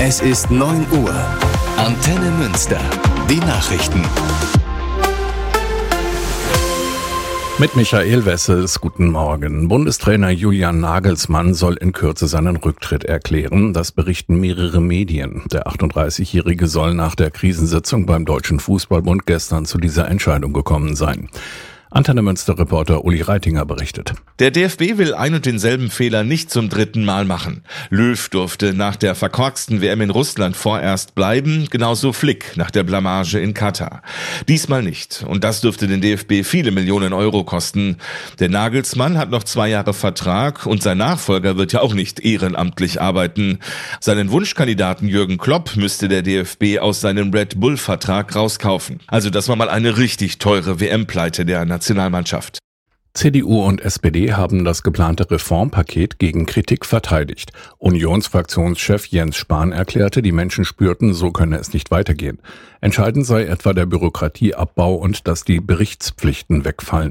Es ist 9 Uhr. Antenne Münster. Die Nachrichten. Mit Michael Wessels, guten Morgen. Bundestrainer Julian Nagelsmann soll in Kürze seinen Rücktritt erklären. Das berichten mehrere Medien. Der 38-Jährige soll nach der Krisensitzung beim Deutschen Fußballbund gestern zu dieser Entscheidung gekommen sein. Antenne Münster-Reporter Uli Reitinger berichtet. Der DFB will ein und denselben Fehler nicht zum 3. Mal machen. Löw durfte nach der verkorksten WM in Russland vorerst bleiben, genauso Flick nach der Blamage in Katar. Diesmal nicht. Und das dürfte den DFB viele Millionen Euro kosten. Der Nagelsmann hat noch 2 Jahre Vertrag und sein Nachfolger wird ja auch nicht ehrenamtlich arbeiten. Seinen Wunschkandidaten Jürgen Klopp müsste der DFB aus seinem Red Bull-Vertrag rauskaufen. Also das war mal eine richtig teure WM-Pleite der Nationalmannschaft. CDU und SPD haben das geplante Reformpaket gegen Kritik verteidigt. Unionsfraktionschef Jens Spahn erklärte, die Menschen spürten, so könne es nicht weitergehen. Entscheidend sei etwa der Bürokratieabbau und dass die Berichtspflichten wegfallen.